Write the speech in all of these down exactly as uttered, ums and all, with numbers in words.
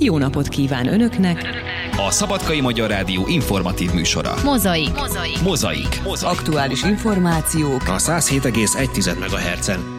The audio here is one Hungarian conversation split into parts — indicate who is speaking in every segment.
Speaker 1: Jó napot kíván Önöknek!
Speaker 2: A Szabadkai Magyar Rádió informatív műsora.
Speaker 3: Mozaik.
Speaker 2: Mozaik. Mozaik. Mozaik.
Speaker 1: Aktuális információk
Speaker 4: a száz hét egész egy megahertzen.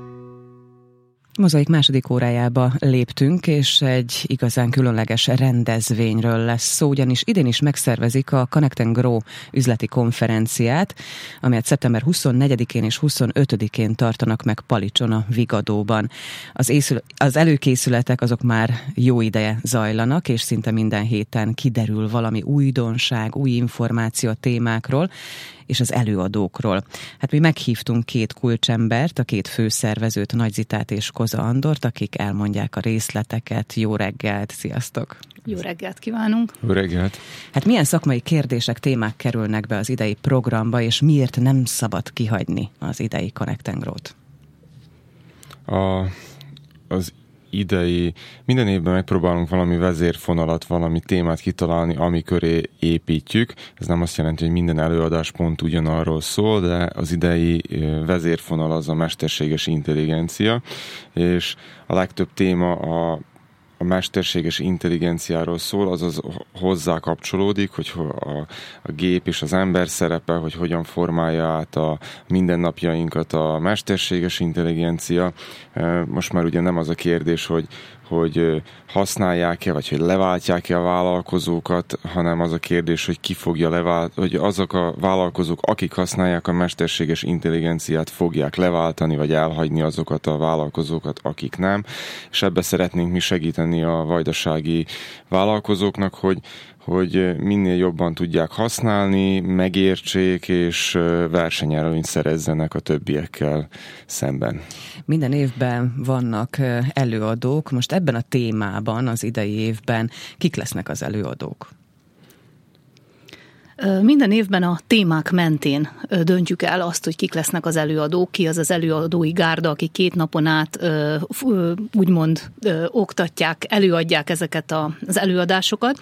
Speaker 5: Mozaik második órájába léptünk, és egy igazán különleges rendezvényről lesz szó, ugyanis idén is megszervezik a Connect and Grow üzleti konferenciát, amelyet szeptember huszonnegyedikén és huszonötödikén tartanak meg Palicson a Vigadóban. Az, észül, az előkészületek azok már jó ideje zajlanak, és szinte minden héten kiderül valami újdonság, új információ a témákról, és az előadókról. Hát mi meghívtunk két kulcsembert, a két főszervezőt, Nagy Zitát és Koza Andort, akik elmondják a részleteket. Jó reggelt, sziasztok!
Speaker 3: Jó reggelt kívánunk!
Speaker 6: Jó reggelt! Hát
Speaker 5: milyen szakmai kérdések, témák kerülnek be az idei programba, és miért nem szabad kihagyni az idei Connect and Grow-t?
Speaker 6: A, az idei, minden évben megpróbálunk valami vezérfonalat, valami témát kitalálni, ami köré építjük. Ez nem azt jelenti, hogy minden előadás pont ugyanarról szól, de az idei vezérfonal az a mesterséges intelligencia, és a legtöbb téma a a mesterséges intelligenciáról szól, azaz hozzá kapcsolódik, hogy a, a gép és az ember szerepe, hogy hogyan formálja át a mindennapjainkat a mesterséges intelligencia. Most már ugye nem az a kérdés, hogy hogy használják-e, vagy hogy leváltják-e a vállalkozókat, hanem az a kérdés, hogy ki fogja leváltani, hogy azok a vállalkozók, akik használják a mesterséges intelligenciát, fogják leváltani, vagy elhagyni azokat a vállalkozókat, akik nem. És ebbe szeretnénk mi segíteni a vajdasági vállalkozóknak, hogy hogy minél jobban tudják használni, megértsék, és versenyelőnyt szerezzenek a többiekkel szemben.
Speaker 5: Minden évben vannak előadók. Most ebben a témában, az idei évben kik lesznek az előadók?
Speaker 3: Minden évben a témák mentén döntjük el azt, hogy kik lesznek az előadók, ki az az előadói gárda, akik két napon át úgymond oktatják, előadják ezeket az előadásokat.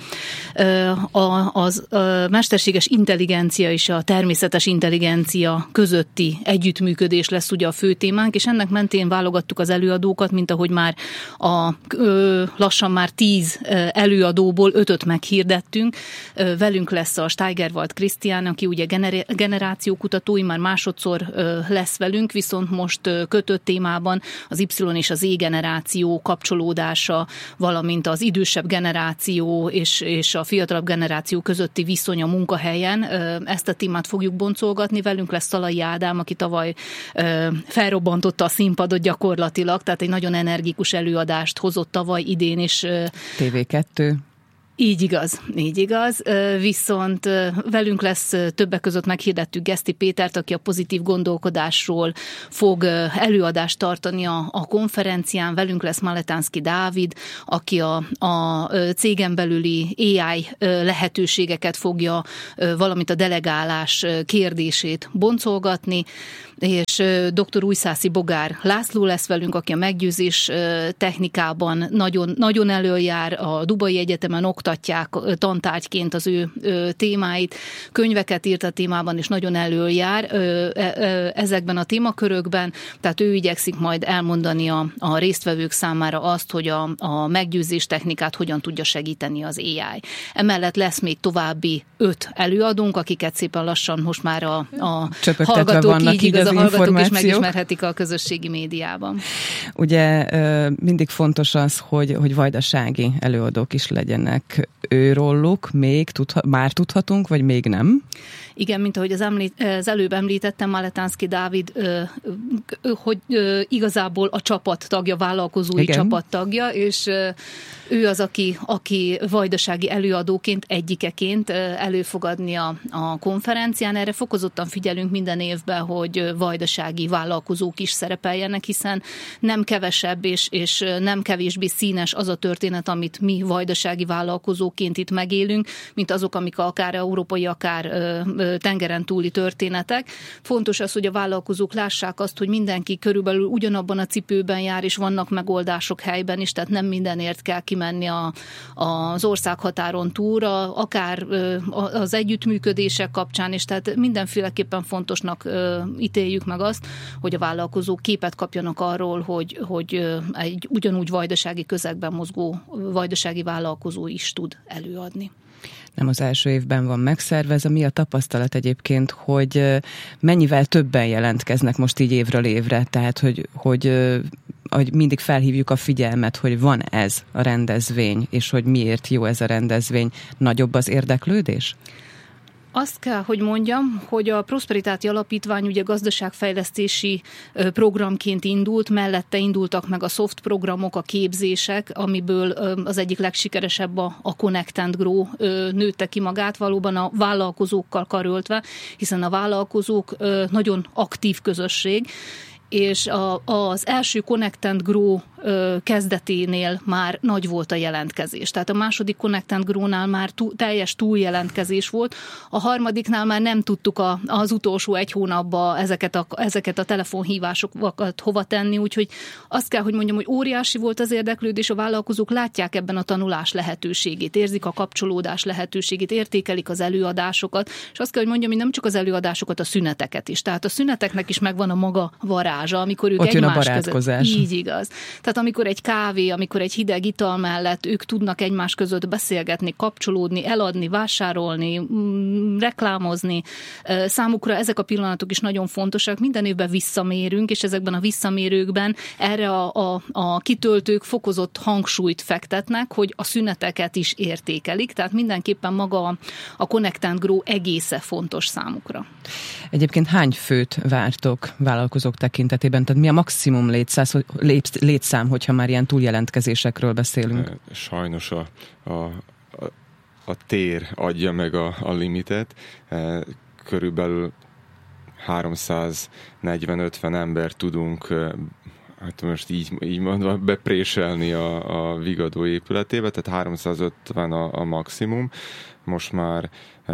Speaker 3: A, az a mesterséges intelligencia és a természetes intelligencia közötti együttműködés lesz ugye a fő témánk, és ennek mentén válogattuk az előadókat, mint ahogy már a lassan már tíz előadóból ötöt meghirdettünk. Velünk lesz a Steiger Gerwald Krisztián, aki ugye gener- generációkutatói, már másodszor ö, lesz velünk, viszont most ö, kötött témában az Y és az Z generáció kapcsolódása, valamint az idősebb generáció és, és a fiatalabb generáció közötti viszony a munkahelyen. Ö, ezt a témát fogjuk boncolgatni. Velünk lesz Szalai Ádám, aki tavaly ö, felrobbantotta a színpadot gyakorlatilag, tehát egy nagyon energikus előadást hozott tavaly, idén is. Ö,
Speaker 5: té vé kettő.
Speaker 3: Így igaz, így igaz. Viszont velünk lesz többek között meghirdettük Geszti Pétert, aki a pozitív gondolkodásról fog előadást tartani a, a konferencián. Velünk lesz Maletánszky Dávid, aki a, a cégen belüli á i lehetőségeket fogja, valamint a delegálás kérdését boncolgatni, és dr. Újszászi Bogár László lesz velünk, aki a meggyőzés technikában nagyon, nagyon előjár, a Dubai Egyetemen oktatják tantárgyként az ő témáit, könyveket írt a témában, és nagyon előjár ezekben a témakörökben, tehát ő igyekszik majd elmondani a, a résztvevők számára azt, hogy a, a meggyőzés technikát hogyan tudja segíteni az á i. Emellett lesz még további öt előadónk, akiket szépen lassan most már a, a hallgatók, így igaz, a hallgatók is megismerhetik a közösségi médiában.
Speaker 5: Ugye mindig fontos az, hogy, hogy vajdasági előadók is legyenek. Őróluk még tudha, már tudhatunk, vagy még nem?
Speaker 3: Igen, mint ahogy az, említ, az előbb említettem, Maletánszky Dávid, hogy igazából a csapat tagja, vállalkozói Igen. csapat tagja, és ő az, aki, aki vajdasági előadóként, egyikeként előfogadni a, a konferencián. Erre fokozottan figyelünk minden évben, hogy vajdasági vállalkozók is szerepeljenek, hiszen nem kevesebb és, és nem kevésbé színes az a történet, amit mi vajdasági vállalkozók vállalkozóként itt megélünk, mint azok, amik akár európai, akár tengeren túli történetek. Fontos az, hogy a vállalkozók lássák azt, hogy mindenki körülbelül ugyanabban a cipőben jár, és vannak megoldások helyben is, tehát nem mindenért kell kimenni a, az országhatáron túlra, akár az együttműködések kapcsán is, tehát mindenféleképpen fontosnak ítéljük meg azt, hogy a vállalkozók képet kapjanak arról, hogy, hogy egy ugyanúgy vajdasági közegben mozgó vajdasági vállalkozó is tud előadni.
Speaker 5: Nem az első évben van megszervezve. Mi a tapasztalat egyébként, hogy mennyivel többen jelentkeznek most így évről évre? Tehát, hogy, hogy, hogy mindig felhívjuk a figyelmet, hogy van ez a rendezvény, és hogy miért jó ez a rendezvény. Nagyobb az érdeklődés?
Speaker 3: Azt kell, hogy mondjam, hogy a Prosperitáti Alapítvány ugye gazdaságfejlesztési programként indult, mellette indultak meg a soft programok, a képzések, amiből az egyik legsikeresebb a, a Connect and Grow nőtte ki magát, valóban a vállalkozókkal karöltve, hiszen a vállalkozók nagyon aktív közösség, és a, az első Connect and Grow kezdeténél már nagy volt a jelentkezés. Tehát a második Connect and Grow-nál már túl, teljes túljelentkezés volt, a harmadiknál már nem tudtuk a, az utolsó egy hónapban ezeket a, ezeket a telefonhívásokat hova tenni, úgyhogy azt kell, hogy mondjam, hogy óriási volt az érdeklődés, a vállalkozók látják ebben a tanulás lehetőségét, érzik a kapcsolódás lehetőségét, értékelik az előadásokat, és azt kell, hogy mondjam, hogy nem csak az előadásokat, a szüneteket is. Tehát a szüneteknek is megvan a maga varázsa, amikor ők
Speaker 5: ott
Speaker 3: egymás
Speaker 5: jön a
Speaker 3: között. Így igaz. Tehát amikor egy kávé, amikor egy hideg ital mellett ők tudnak egymás között beszélgetni, kapcsolódni, eladni, vásárolni, reklámozni, számukra ezek a pillanatok is nagyon fontosak. Minden évben visszamérünk, és ezekben a visszamérőkben erre a, a, a kitöltők fokozott hangsúlyt fektetnek, hogy a szüneteket is értékelik, tehát mindenképpen maga a Connect and Grow egésze fontos számukra.
Speaker 5: Egyébként hány főt vártok vállalkozók tekintetében? Tehát mi a maximum létszáz, létszám, hogyha már ilyen túljelentkezésekről beszélünk?
Speaker 6: Sajnos a, a, a, a tér adja meg a, a limitet. Körülbelül háromszáznegyven-ötven ember tudunk, hát most így, így mondva, bepréselni a, a Vigadó épületébe, tehát háromszázötven a, a maximum. Most már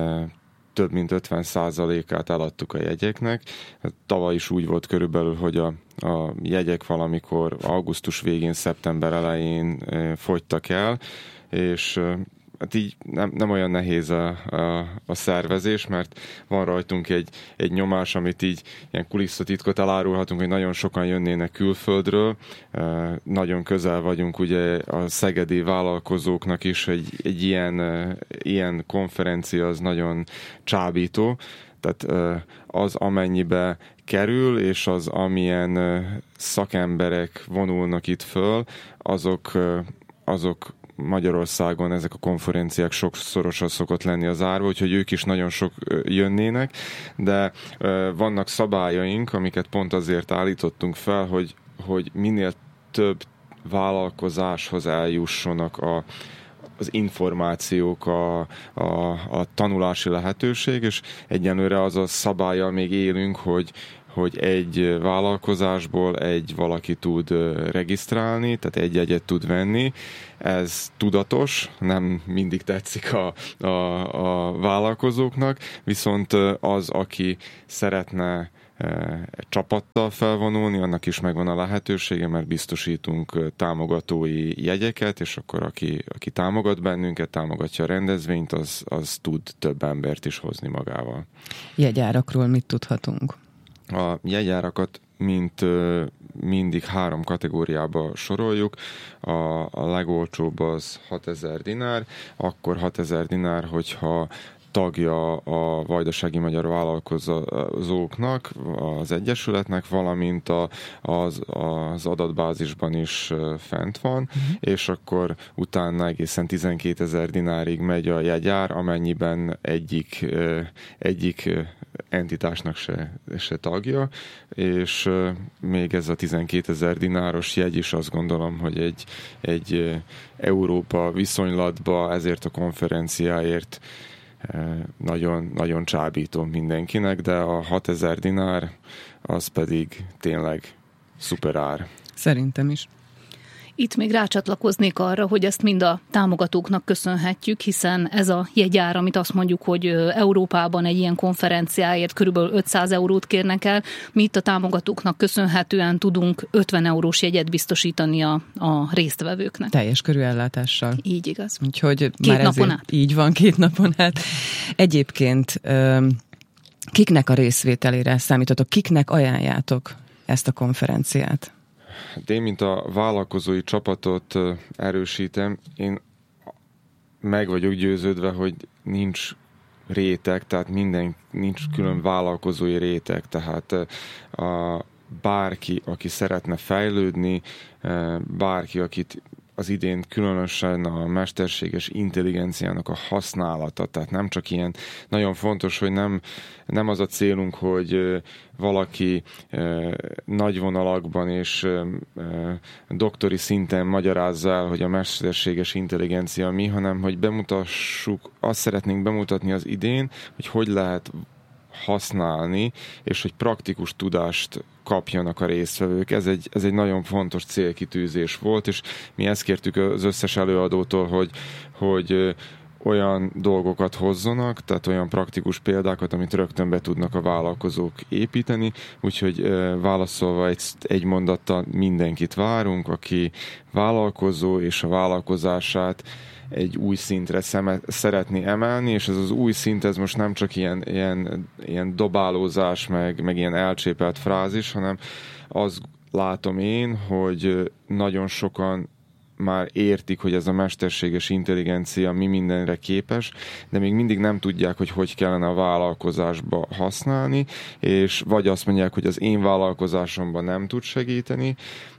Speaker 6: több mint ötven százalékát eladtuk a jegyeknek. Tavaly is úgy volt körülbelül, hogy a, a jegyek valamikor augusztus végén, szeptember elején e, fogytak el, és e, hát így nem, nem olyan nehéz a, a, a szervezés, mert van rajtunk egy, egy nyomás, amit így ilyen kulisszatitkot elárulhatunk, hogy nagyon sokan jönnének külföldről. E, nagyon közel vagyunk ugye a szegedi vállalkozóknak is, egy, egy ilyen, e, ilyen konferencia az nagyon csábító. Tehát e, az amennyibe kerül, és az amilyen e, szakemberek vonulnak itt föl, azok, e, azok Magyarországon ezek a konferenciák sokszorosan szokott lenni az árva, úgyhogy ők is nagyon sok jönnének, de vannak szabályaink, amiket pont azért állítottunk fel, hogy, hogy minél több vállalkozáshoz eljussonak a, az információk, a, a, a tanulási lehetőség, és egyenlőre az a szabállyal még élünk, hogy hogy egy vállalkozásból egy valaki tud regisztrálni, tehát egy jegyet tud venni. Ez tudatos, nem mindig tetszik a, a, a vállalkozóknak, viszont az, aki szeretne egy csapattal felvonulni, annak is megvan a lehetősége, mert biztosítunk támogatói jegyeket, és akkor aki, aki támogat bennünket, támogatja a rendezvényt, az, az tud több embert is hozni magával.
Speaker 5: Jegyárakról mit tudhatunk?
Speaker 6: A jegyárakat mint mindig három kategóriába soroljuk. A, a legolcsóbb az hatezer dinár, akkor hatezer dinár, hogyha tagja a vajdasági magyar vállalkozóknak, az egyesületnek, valamint a, az, az adatbázisban is fent van, uh-huh. és akkor utána egészen tizenkétezer dinárig megy a jegyár, amennyiben egyik, egyik entitásnak se, se tagja, és még ez a tizenkétezer dináros jegy is azt gondolom, hogy egy, egy Európa viszonylatba ezért a konferenciáért nagyon, nagyon csábító mindenkinek, de a hatezer dinár az pedig tényleg szuper ár.
Speaker 5: Szerintem is.
Speaker 3: Itt még rácsatlakoznék arra, hogy ezt mind a támogatóknak köszönhetjük, hiszen ez a jegyár, amit azt mondjuk, hogy Európában egy ilyen konferenciáért körülbelül ötszáz eurót kérnek el, mi itt a támogatóknak köszönhetően tudunk ötven eurós jegyet biztosítani a, a résztvevőknek.
Speaker 5: Teljes körű ellátással.
Speaker 3: Így igaz.
Speaker 5: Úgyhogy
Speaker 3: két
Speaker 5: már
Speaker 3: napon át.
Speaker 5: Így van, két napon át. Egyébként kiknek a részvételére számítotok, kiknek ajánljátok ezt a konferenciát?
Speaker 6: De én, mint a vállalkozói csapatot erősítem, én meg vagyok győződve, hogy nincs réteg, tehát minden, nincs külön vállalkozói réteg, tehát a, bárki, aki szeretne fejlődni, bárki, akit az idén különösen a mesterséges intelligenciának a használata, tehát nem csak ilyen, nagyon fontos, hogy nem, nem az a célunk, hogy valaki nagy vonalakban és doktori szinten magyarázza el, hogy a mesterséges intelligencia mi, hanem hogy bemutassuk, azt szeretnénk bemutatni az idén, hogy hogy lehet használni, és hogy praktikus tudást kapjanak a résztvevők. Ez egy, ez egy nagyon fontos célkitűzés volt, és mi ezt kértük az összes előadótól, hogy, hogy olyan dolgokat hozzanak, tehát olyan praktikus példákat, amit rögtön be tudnak a vállalkozók építeni, úgyhogy válaszolva egy, egy mondattal mindenkit várunk, aki vállalkozó és a vállalkozását egy új szintre szeme, szeretné emelni, és ez az új szint, ez most nem csak ilyen, ilyen, ilyen dobálózás, meg, meg ilyen elcsépelt frázis, hanem azt látom én, hogy nagyon sokan már értik, hogy ez a mesterséges intelligencia mi mindenre képes, de még mindig nem tudják, hogy hogy kellene a vállalkozásba használni, és vagy azt mondják, hogy az én vállalkozásomban nem tud segíteni,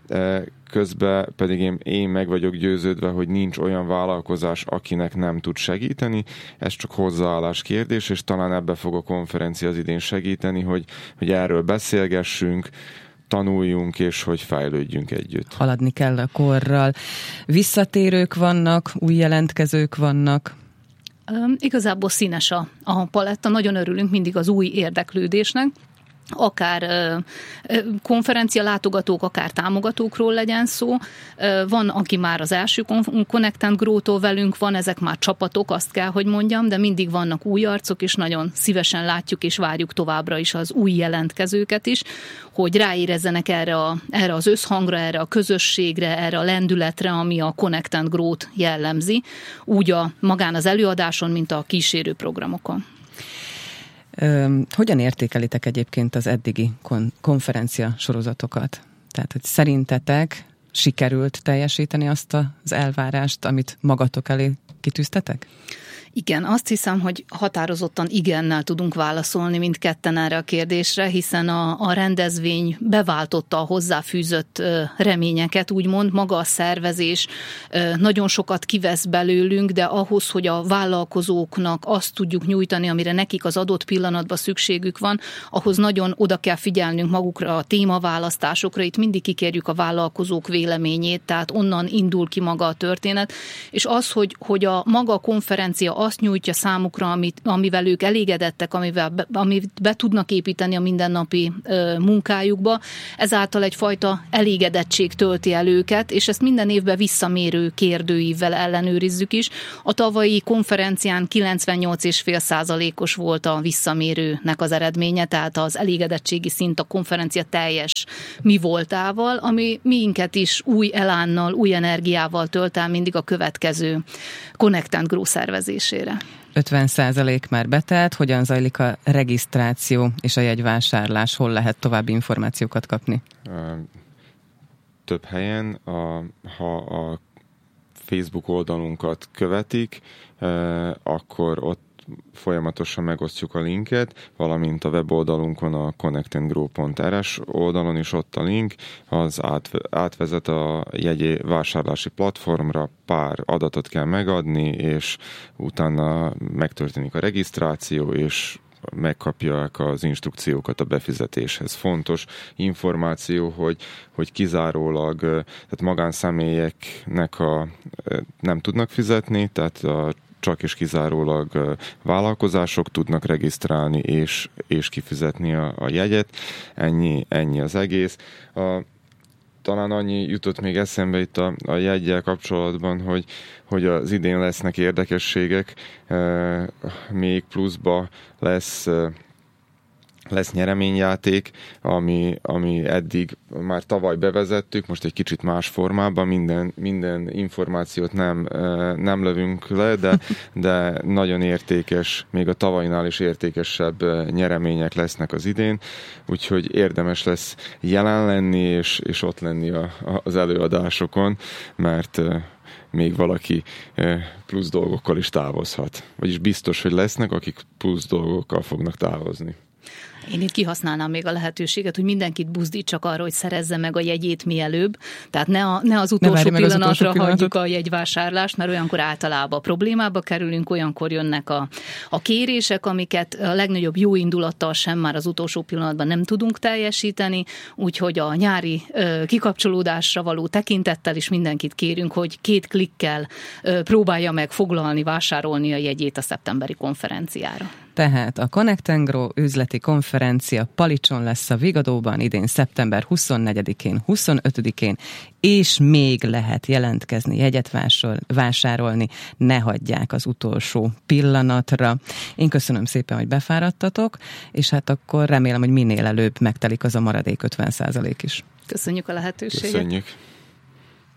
Speaker 6: közben pedig én, én meg vagyok győződve, hogy nincs olyan vállalkozás, akinek nem tud segíteni. Ez csak hozzáállás kérdés, és talán ebbe fog a konferencia az idén segíteni, hogy, hogy erről beszélgessünk, tanuljunk, és hogy fejlődjünk együtt.
Speaker 5: Haladni kell a korral. Visszatérők vannak, új jelentkezők vannak.
Speaker 3: Um, igazából színes a, a paletta, nagyon örülünk mindig az új érdeklődésnek, akár konferencia látogatók, akár támogatókról legyen szó. Van, aki már az első Connect and Grow-tól velünk van, ezek már csapatok, azt kell, hogy mondjam, de mindig vannak új arcok, és nagyon szívesen látjuk és várjuk továbbra is az új jelentkezőket is, hogy ráérezzenek erre, a, erre az összhangra, erre a közösségre, erre a lendületre, ami a Connect and Grow-t jellemzi, úgy a magán az előadáson, mint a kísérő programokon.
Speaker 5: Hogyan értékelitek egyébként az eddigi kon- konferencia sorozatokat? Tehát, hogy szerintetek sikerült teljesíteni azt az elvárást, amit magatok elé kitűztetek?
Speaker 3: Igen, azt hiszem, hogy határozottan igennel tudunk válaszolni mindketten erre a kérdésre, hiszen a, a rendezvény beváltotta a hozzáfűzött reményeket, úgymond maga a szervezés nagyon sokat kivesz belőlünk, de ahhoz, hogy a vállalkozóknak azt tudjuk nyújtani, amire nekik az adott pillanatban szükségük van, ahhoz nagyon oda kell figyelnünk magukra, a témaválasztásokra, itt mindig kikérjük a vállalkozók véleményét, tehát onnan indul ki maga a történet, és az, hogy, hogy a maga a konferencia azt nyújtja számukra, amit, amivel ők elégedettek, amivel be, amit be tudnak építeni a mindennapi ö, munkájukba, ezáltal egyfajta elégedettség tölti el őket, és ezt minden évben visszamérő kérdőívvel ellenőrizzük is. A tavalyi konferencián kilencvennyolc egész öt százalékos volt a visszamérőnek az eredménye, tehát az elégedettségi szint a konferencia teljes mi voltával, ami minket is új elánnal, új energiával tölt el mindig a következő Connect and Grow szervezésére.
Speaker 5: ötven százalék már betelt, hogyan zajlik a regisztráció és a jegyvásárlás, hol lehet további információkat kapni?
Speaker 6: Több helyen, a, ha a Facebook oldalunkat követik, akkor ott folyamatosan megosztjuk a linket, valamint a weboldalunkon, a connect and grow pont r s oldalon is ott a link, az átvezet a jegyi vásárlási platformra, pár adatot kell megadni, és utána megtörténik a regisztráció, és megkapják az instrukciókat a befizetéshez. Fontos információ, hogy, hogy kizárólag, tehát magánszemélyeknek a, nem tudnak fizetni, tehát a csak és kizárólag vállalkozások tudnak regisztrálni és, és kifizetni a, a jegyet. Ennyi, ennyi az egész. A, talán annyi jutott még eszembe itt a, a jeggyel kapcsolatban, hogy, hogy az idén lesznek érdekességek, még pluszba lesz lesz nyereményjáték, ami, ami eddig már tavaly bevezettük, most egy kicsit más formában, minden, minden információt nem, nem lövünk le, de, de nagyon értékes, még a tavalynál is értékesebb nyeremények lesznek az idén, úgyhogy érdemes lesz jelen lenni, és, és ott lenni a, az előadásokon, mert még valaki plusz dolgokkal is távozhat. Vagyis biztos, hogy lesznek, akik plusz dolgokkal fognak távozni.
Speaker 3: Én itt kihasználnám még a lehetőséget, hogy mindenkit buzdítsak arra, hogy szerezze meg a jegyét mielőbb. Tehát ne, a, ne az utolsó ne pillanatra az utolsó hagyjuk a jegyvásárlást, mert olyankor általában problémába kerülünk, olyankor jönnek a, a kérések, amiket a legnagyobb jó indulattal sem már az utolsó pillanatban nem tudunk teljesíteni, úgyhogy a nyári ö, kikapcsolódásra való tekintettel is mindenkit kérünk, hogy két klikkel ö, próbálja meg foglalni, vásárolni a jegyét a szeptemberi konferenciára.
Speaker 5: Tehát a Connect and Grow üzleti konferencia Palicson lesz a Vigadóban idén szeptember huszonnegyedikén, huszonötödikén, és még lehet jelentkezni, jegyet vásárolni, ne hagyják az utolsó pillanatra. Én köszönöm szépen, hogy befáradtatok, és hát akkor remélem, hogy minél előbb megtelik az a maradék ötven százalék is.
Speaker 3: Köszönjük a lehetőséget.
Speaker 6: Köszönjük.